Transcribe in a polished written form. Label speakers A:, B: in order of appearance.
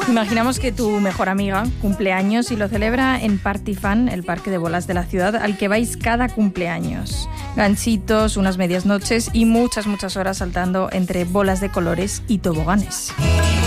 A: Imaginamos que tu mejor amiga cumple años y lo celebra en Party Fun, el parque de bolas de la ciudad, al que vais cada cumpleaños. Ganchitos, unas medias noches y muchas horas saltando entre bolas de colores y toboganes.